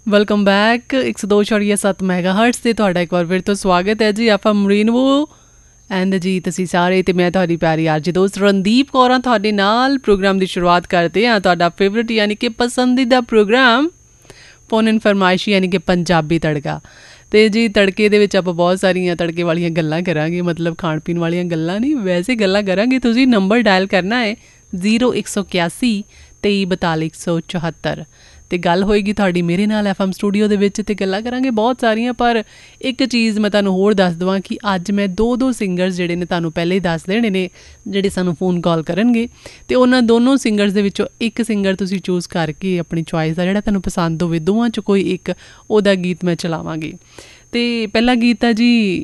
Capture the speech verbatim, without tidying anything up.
Welcome back ਇੱਕ ਸੌ ਦੋ ਛੜੀਆ ਸੱਤ ਮੈਗਾ ਹਰਟਸ 'ਤੇ ਤੁਹਾਡਾ ਇੱਕ ਵਾਰ ਫਿਰ ਤੋਂ ਸਵਾਗਤ ਹੈ ਜੀ। ਆਪਾਂ ਮਰੀਨਵੋ ਐਂਡ ਜੀ ਤੁਸੀਂ ਸਾਰੇ ਅਤੇ ਮੈਂ ਤੁਹਾਡੀ ਪਿਆਰੀ ਆਰਜੀ ਦੋਸਤ ਰਣਦੀਪ ਕੌਰ ਹਾਂ ਤੁਹਾਡੇ ਨਾਲ। ਪ੍ਰੋਗਰਾਮ ਦੀ ਸ਼ੁਰੂਆਤ ਕਰਦੇ ਹਾਂ ਤੁਹਾਡਾ ਫੇਵਰਟ ਯਾਨੀ ਕਿ ਪਸੰਦੀਦਾ ਪ੍ਰੋਗਰਾਮ ਫੋਨ ਇਨ ਫਰਮਾਇਸ਼ ਯਾਨੀ ਕਿ ਪੰਜਾਬੀ ਤੜਕਾ। ਅਤੇ ਜੀ ਤੜਕੇ ਦੇ ਵਿੱਚ ਆਪਾਂ ਬਹੁਤ ਸਾਰੀਆਂ ਤੜਕੇ ਵਾਲੀਆਂ ਗੱਲਾਂ ਕਰਾਂਗੇ, ਮਤਲਬ ਖਾਣ ਪੀਣ ਵਾਲੀਆਂ ਗੱਲਾਂ ਨਹੀਂ, ਵੈਸੇ ਗੱਲਾਂ ਕਰਾਂਗੇ। ਤੁਸੀਂ ਨੰਬਰ ਡਾਇਲ ਕਰਨਾ ਹੈ ਜ਼ੀਰੋ ਇੱਕ ਸੌ ਇਕਿਆਸੀ ਤੇਈ ਬਤਾਲੀ ਇੱਕ ਸੌ ਚੁਹੱਤਰ ਅਤੇ ਗੱਲ ਹੋਏਗੀ ਤੁਹਾਡੀ ਮੇਰੇ ਨਾਲ ਐਫ ਐਮ ਸਟੂਡੀਓ ਦੇ ਵਿੱਚ ਅਤੇ ਗੱਲਾਂ ਕਰਾਂਗੇ ਬਹੁਤ ਸਾਰੀਆਂ। ਪਰ ਇੱਕ ਚੀਜ਼ ਮੈਂ ਤੁਹਾਨੂੰ ਹੋਰ ਦੱਸ ਦੇਵਾਂ ਕਿ ਅੱਜ ਮੈਂ ਦੋ ਦੋ ਸਿੰਗਰਸ ਜਿਹੜੇ ਨੇ ਤੁਹਾਨੂੰ ਪਹਿਲੇ ਹੀ ਦੱਸ ਦੇਣੇ ਨੇ ਜਿਹੜੇ ਸਾਨੂੰ ਫੋਨ ਕਾਲ ਕਰਨਗੇ, ਅਤੇ ਉਹਨਾਂ ਦੋਨੋਂ ਸਿੰਗਰਸ ਦੇ ਵਿੱਚੋਂ ਇੱਕ ਸਿੰਗਰ ਤੁਸੀਂ ਚੂਜ਼ ਕਰਕੇ ਆਪਣੀ ਚੋਇਸ ਦਾ ਜਿਹੜਾ ਤੁਹਾਨੂੰ ਪਸੰਦ ਹੋਵੇ ਦੋਵਾਂ 'ਚੋਂ ਕੋਈ ਇੱਕ ਉਹਦਾ ਗੀਤ ਮੈਂ ਚਲਾਵਾਂਗੀ। ਅਤੇ ਪਹਿਲਾ ਗੀਤ ਆ ਜੀ